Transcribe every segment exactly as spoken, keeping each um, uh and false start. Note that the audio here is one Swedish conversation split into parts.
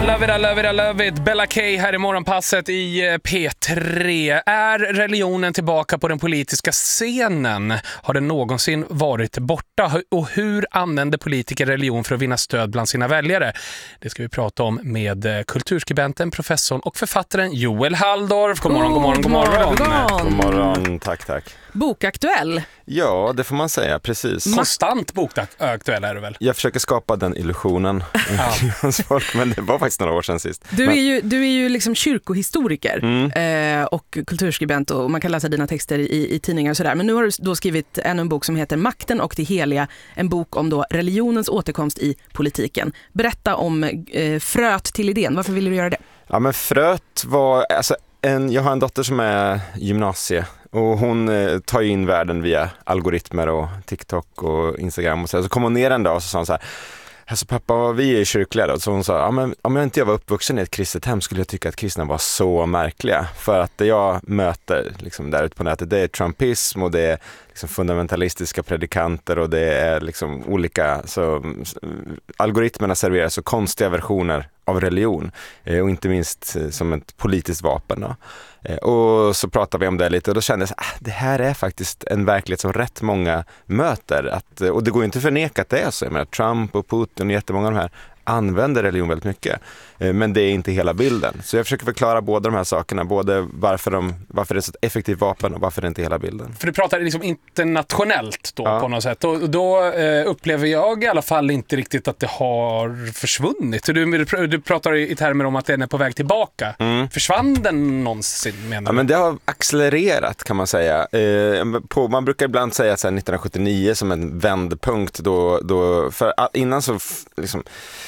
I love it, I love it, I love it. Bella K här i morgonpasset i P tre. Är religionen tillbaka på den politiska scenen? Har den någonsin varit borta? Och hur använder politiker religion för att vinna stöd bland sina väljare? Det ska vi prata om med kulturskribenten, professorn och författaren Joel Halldorf. God morgon, god morgon, god morgon. God morgon, god morgon. Tack, tack. Bokaktuell. Ja, det får man säga, precis. Konstant bokaktuell är du väl? Jag försöker skapa den illusionen hos folk, men det var faktiskt några år sedan sist. Du men... är ju, du är ju liksom kyrkohistoriker mm. eh, och kulturskribent och man kan läsa dina texter i, i tidningar och sådär. Men nu har du då skrivit ännu en bok som heter Makten och det heliga. En bok om då religionens återkomst i politiken. Berätta om eh, fröet till idén. Varför ville du göra det? Ja, men fröet var... Alltså, en, jag har en dotter som är gymnasie och hon eh, tar ju in världen via algoritmer och TikTok och Instagram och så. Så kom hon ner en dag och så sa hon så här: alltså pappa, vi är kyrkliga då. Så hon sa, ja, men om jag inte var uppvuxen i ett kristet hem skulle jag tycka att kristna var så märkliga. För att det jag möter liksom, där ute på nätet, det är trumpism och det är liksom, fundamentalistiska predikanter och det är liksom, olika, så algoritmerna serverar så konstiga versioner av religion eh, och inte minst eh, som ett politiskt vapen då. Eh, och så pratade vi om det lite och då kände jag att ah, det här är faktiskt en verklighet som rätt många möter. Att, och det går ju inte att förneka att det är så. Jag menar, Trump och Putin och jättemånga av de här använder religion väldigt mycket. Eh, men det är inte hela bilden. Så jag försöker förklara båda de här sakerna. Både varför, de, varför det är så ett effektivt vapen och varför det inte är hela bilden. För du pratar liksom internationellt då, ja, på något sätt. Och då eh, upplever jag i alla fall inte riktigt att det har försvunnit. Du, du pratar i termer om att den är på väg tillbaka. Mm. Försvann den någonsin, menar du? Ja, men det har accelererat kan man säga. Eh, på, man brukar ibland säga att så här, nittonhundrasjuttionio som en vändpunkt. Då, då, för innan så liksom,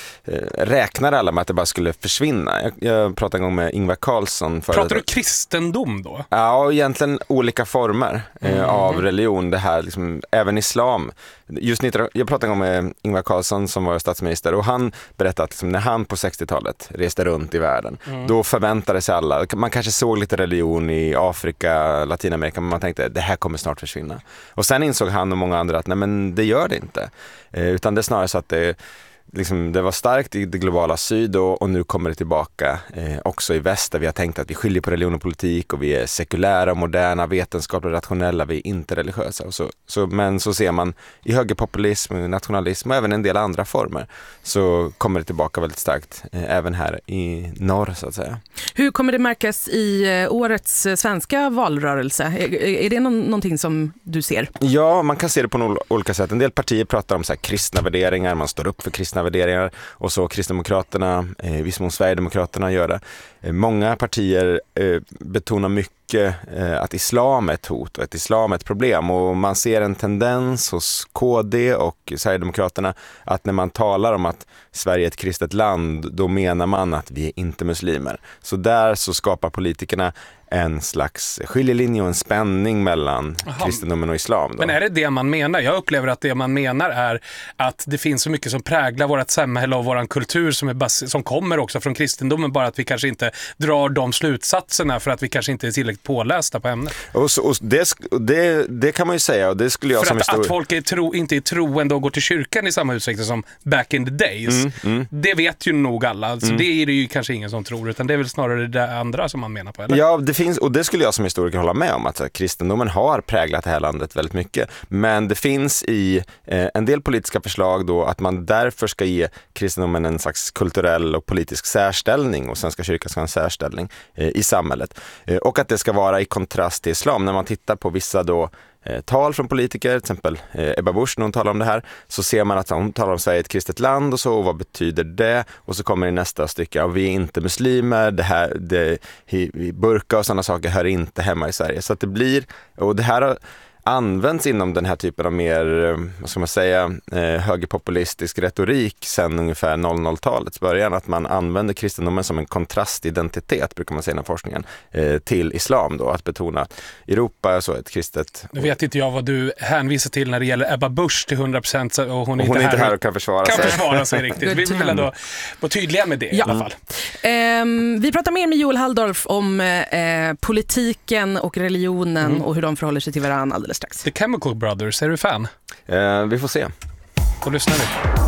räknade alla med att det bara skulle försvinna. Jag, jag pratade en gång med Ingvar Carlsson. För pratar att, du kristendom då? Ja, egentligen olika former mm. eh, av religion. Det här, liksom, även islam. Just nitton, jag pratade en gång med Ingvar Carlsson som var statsminister och han berättade att liksom, när han på sextiotalet reste runt i världen, mm. då förväntade sig alla, man kanske såg lite religion i Afrika, Latinamerika, men man tänkte det här kommer snart försvinna. Och sen insåg han och många andra att nej, men det gör det inte. Eh, utan det är snarare så att det Liksom, det var starkt i det globala syd och, och nu kommer det tillbaka eh, också i väst där vi har tänkt att vi skiljer på religion och politik och vi är sekulära, moderna, vetenskapliga och rationella, vi är inte religiösa. Och så, så, men så ser man i högerpopulism, nationalism och även en del andra former så kommer det tillbaka väldigt starkt eh, även här i norr så att säga. Hur kommer det märkas i årets svenska valrörelse? Är, är det någon, någonting som du ser? Ja, man kan se det på några olika sätt. En del partier pratar om så här, kristna värderingar, man står upp för kristna värderingar och så Kristdemokraterna, eh, viss mån Sverigedemokraterna gör det. Eh, många partier eh, betonar mycket eh, att islam är ett hot och att islam är ett problem och man ser en tendens hos K D och Sverigedemokraterna att när man talar om att Sverige är ett kristet land då menar man att vi är inte muslimer. Så där så skapar politikerna en slags skiljelinje och en spänning mellan Aha. kristendomen och islam. Då. Men är det det man menar? Jag upplever att det man menar är att det finns så mycket som präglar vårt samhälle och vår kultur som, är bas- som kommer också från kristendomen, bara att vi kanske inte drar de slutsatserna för att vi kanske inte är tillräckligt pålästa på ämnet. Och, så, och det, det, det kan man ju säga och det skulle jag för som att, historia... att folk är tro, inte är troende och går till kyrkan i samma utsträckning som back in the days. Mm, mm. Det vet ju nog alla. Alltså, mm. Det är det ju kanske ingen som tror, utan det är väl snarare det andra som man menar på, eller? Ja, det finns, och det skulle jag som historiker hålla med om att så, kristendomen har präglat det här landet väldigt mycket. Men det finns i eh, en del politiska förslag då att man därför ska ge kristendomen en slags kulturell och politisk särställning och Svenska kyrkan ska ha en särställning eh, i samhället. Eh, och att det ska vara i kontrast till islam. När man tittar på vissa då Eh, tal från politiker, till exempel eh, Ebba Busch när hon talar om det här, så ser man att hon talar om Sverige ett kristet land och så, och vad betyder det? Och så kommer i nästa stycke, och vi är inte muslimer, det här, det, hi, burka och sådana saker hör inte hemma i Sverige. Så att det blir, och det här har används inom den här typen av mer, vad ska man säga, eh, högerpopulistisk retorik sedan ungefär noll noll-talets början, att man använder kristendomen som en kontrastidentitet, brukar man säga inom forskningen, eh, till islam då, att betona att Europa är så ett kristet. Nu vet inte jag vad du hänvisar till när det gäller Ebba Busch till hundra procent, och hon är, och hon inte, är här inte här och kan försvara kan sig. försvara sig riktigt. Vi vill ändå vara tydliga med det i ja. alla fall. Mm. Um, vi pratar mer med Joel Halldorf om uh, politiken och religionen mm. och hur de förhåller sig till varandra alldeles strax. The Chemical Brothers, är du fan? Uh, vi får se. Då lyssnar vi.